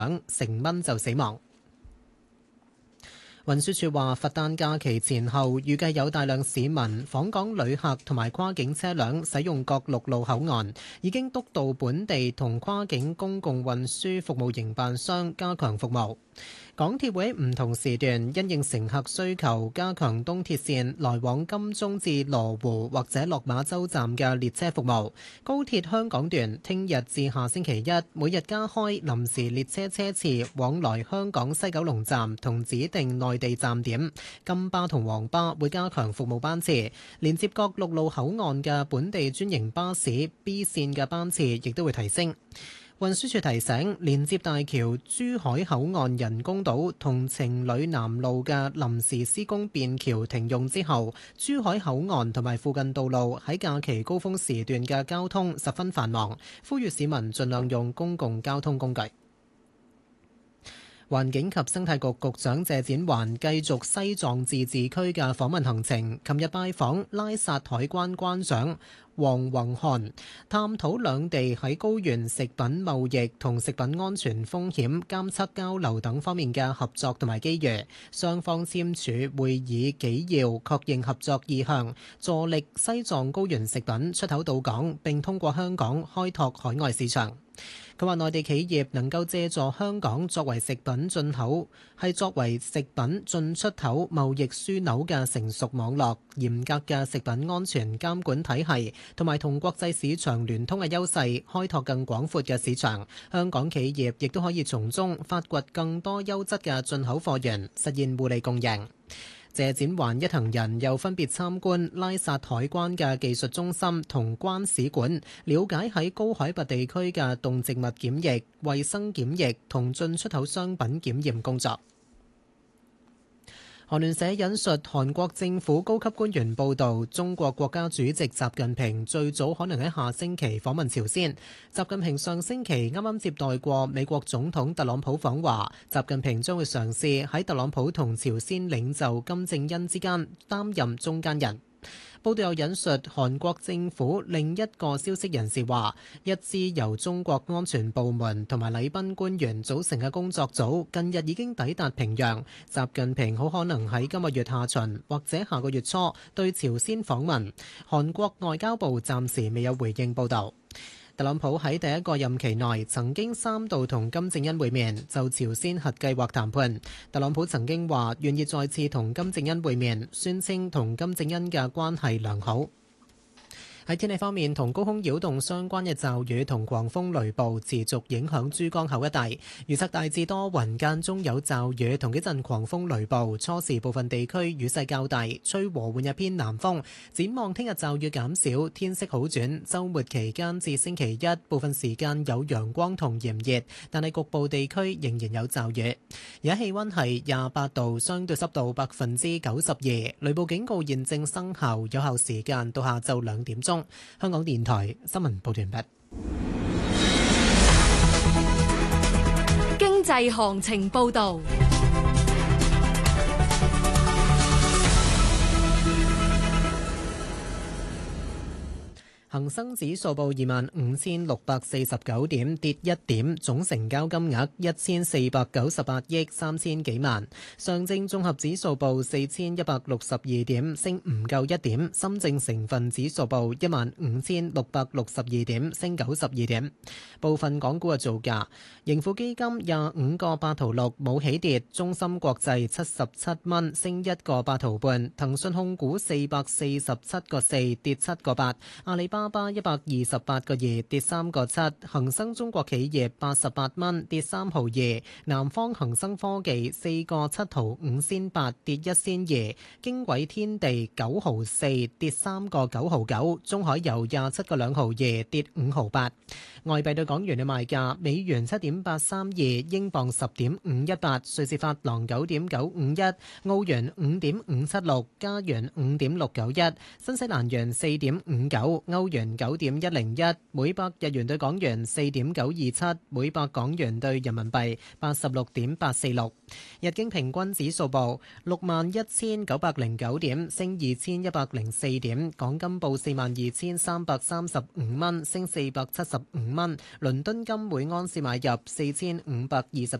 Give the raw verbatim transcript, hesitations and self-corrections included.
成蚊就死亡。運輸署話，佛誕假期前後預計有大量市民、訪港旅客同埋跨境車輛使用各陸路口岸，已經督導本地同跨境公共運輸服務營辦商加強服務。港鐵會喺唔同時段因應乘客需求，加強東鐵線來往金鐘至羅湖或者落馬洲站嘅列車服務。高鐵香港段聽日至下星期一，每日加開臨時列車車次往來香港西九龍站同指定內地站點。金巴同黃巴會加強服務班次，連接各陸路口岸嘅本地專營巴士 B 線嘅班次亦都會提升。運輸署提醒，連接大橋珠海口岸人工島同情侶南路嘅臨時施工便橋停用之後，珠海口岸同埋附近道路喺假期高峰時段嘅交通十分繁忙，呼籲市民盡量用公共交通工具。環境及生態局局長謝展寰繼續西藏自治區嘅訪問行程，琴日拜訪拉薩海關關長黃宏漢，探討兩地喺高原食品貿易同食品安全風險監測交流等方面嘅合作同埋機遇。雙方簽署會議紀要，確認合作意向，助力西藏高原食品出口到港，並通過香港開拓海外市場。佢話：內地企業能夠借助香港作為食品進口，係作為食品進出口貿易樞紐嘅成熟網絡、嚴格嘅食品安全監管體系，同埋同國際市場聯通嘅優勢，開拓更廣闊嘅市場。香港企業亦都可以從中發掘更多優質嘅進口貨源，實現互利共贏。謝展寰一行人又分別參觀拉薩海關嘅技術中心同關使館，了解喺高海拔地區嘅動植物檢疫、衛生檢疫同進出口商品檢驗工作。韓聯社引述韓國政府高級官員報導，中國國家主席習近平最早可能喺下星期訪問朝鮮。習近平上星期啱啱接待過美國總統特朗普訪華，習近平將會嘗試喺特朗普同朝鮮領袖金正恩之間擔任中間人。報道又引述韓國政府另一個消息人士話，一支由中國安全部門同埋禮賓官員組成嘅工作組近日已經抵達平壤，習近平好可能喺今個月下旬或者下個月初對朝鮮訪問。韓國外交部暫時未有回應報導。特朗普喺第一個任期內曾經三度同金正恩會面，就朝鮮核計劃談判。特朗普曾經話願意再次同金正恩會面，宣稱同金正恩嘅關係良好。喺天氣方面，同高空擾動相關嘅驟雨同狂風雷暴持續影響珠江口一帶，預測大致多雲，間中有驟雨同幾陣狂風雷暴，初時部分地區雨勢較大，吹和緩一偏南風。展望聽日驟雨減少，天色好轉，週末期間至星期一部分時間有陽光同炎熱，但係局部地區仍然有驟雨。而家氣溫係廿八度，相對濕度百分之九十二，雷暴警告現正生效，有效時間到下晝兩點鐘。香港電台新聞報道完畢。 經濟行情報道。 恒生指數報二萬五千六百四十九點，跌一點，總成交金額一千四百九十八億三千幾萬。上證綜合指數報四千一百六十二點，升唔夠一點。深證成分指數報一萬五千六百六十二點，升九十二點。部分港股嘅造價：盈富基金廿五個八毫六冇起跌，中芯國際七十七蚊升一個八毫半，騰訊控股四百四十七個四跌七個八，阿里巴巴巴巴一百二十八個二跌三個七，恒生中國企業八十八蚊跌三毫二，南方恒生科技四個七毫五仙八跌一仙二，經緯天地九毫四跌三個九毫九，中海油廿七個兩毫二跌五毫八。外幣對港元嘅賣價：美元七點八三二，英鎊十點五一八，瑞士法郎九點九五一，澳元五點五七六，加元五點六九一，新西蘭元四點五九，歐元九點一零一，每百日元對港元四點九二七，每百港元對人民幣八十六點八四六。日經平均指數報六萬一千九百零九點，升二千一百零四點。港金報四萬二千三百三十五蚊，升四百七十五蚊。倫敦金每安士買入四千五百二十